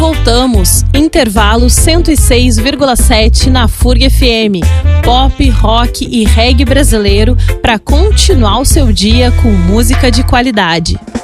voltamos. Intervalo 106,7 na FURG FM. Pop, rock e reggae brasileiro para continuar o seu dia com música de qualidade.